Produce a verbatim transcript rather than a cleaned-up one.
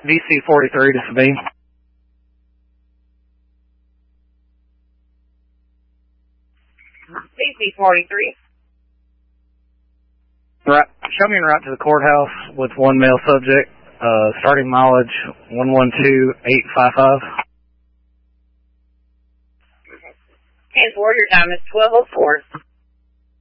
V C forty-three to Sabine. V C forty-three. Right. Show me en route to the courthouse with one male subject. Uh, starting mileage one one two eight five five. And for your time is twelve oh four.